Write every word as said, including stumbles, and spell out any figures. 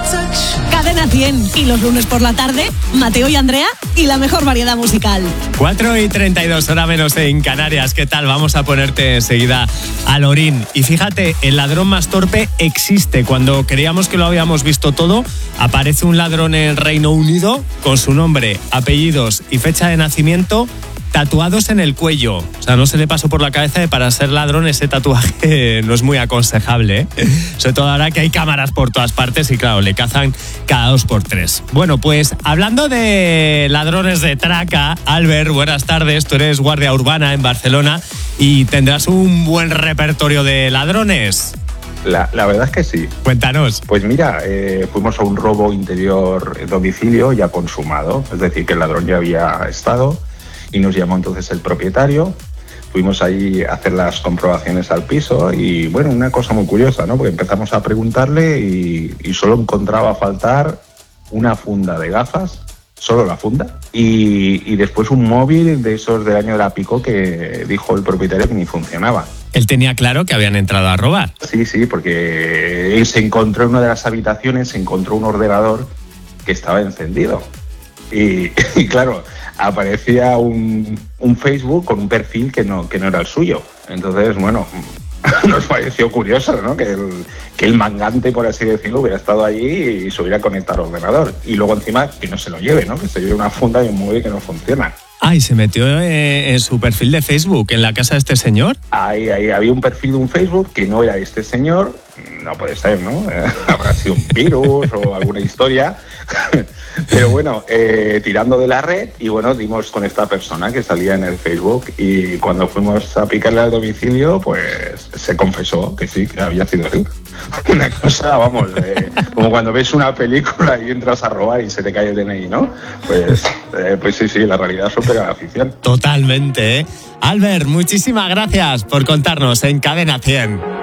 Cadena cien. Y los lunes por la tarde, Mateo y Andrea y la mejor variedad musical. cuatro y treinta y dos, hora menos en Canarias. ¿Qué tal? Vamos a ponerte enseguida a Lorín. Y fíjate, el ladrón más torpe existe. Cuando creíamos que lo habíamos visto todo, aparece un ladrón en el Reino Unido con su nombre, apellidos y fecha de nacimiento tatuados en el cuello. O sea, no se le pasó por la cabeza de para ser ladrón ese tatuaje no es muy aconsejable, ¿eh? Sobre todo ahora que hay cámaras por todas partes y claro, le cazan cada dos por tres. Bueno, pues hablando de ladrones de traca, Albert, buenas tardes. Tú eres guardia urbana en Barcelona y tendrás un buen repertorio de ladrones. La, la verdad es que sí. Cuéntanos. Pues mira, eh, fuimos a un robo interior domicilio ya consumado. Es decir, que el ladrón ya había estado y nos llamó entonces el propietario. Fuimos ahí a hacer las comprobaciones al piso y bueno, una cosa muy curiosa, ¿no? Porque empezamos a preguntarle y, y solo encontraba faltar una funda de gafas, solo la funda, y, y después un móvil de esos del año de la Pico que dijo el propietario que ni funcionaba. Él tenía claro que habían entrado a robar. Sí, sí, porque él se encontró en una de las habitaciones, se encontró un ordenador que estaba encendido. Y, y claro, aparecía un, un Facebook con un perfil que no, que no era el suyo. Entonces, bueno, nos pareció curioso, ¿no? Que el, que el mangante, por así decirlo, hubiera estado allí y se hubiera conectado al ordenador. Y luego encima que no se lo lleve, ¿no? Que se lleve una funda y un móvil que no funciona. Ah, y se metió eh, en su perfil de Facebook, en la casa de este señor. Ahí, ahí había un perfil de un Facebook que no era este señor. No puede ser, ¿no? Habrá sido un virus o alguna historia. Pero bueno, eh, tirando de la red y bueno, dimos con esta persona que salía en el Facebook y cuando fuimos a picarle al domicilio, pues se confesó que sí, que había sido él. Una cosa, vamos, eh, como cuando ves una película y entras a robar y se te cae el D N I, ¿no? Pues, eh, pues sí, sí, la realidad supera la ficción. Totalmente, ¿eh? Albert, muchísimas gracias por contarnos en Cadena cien.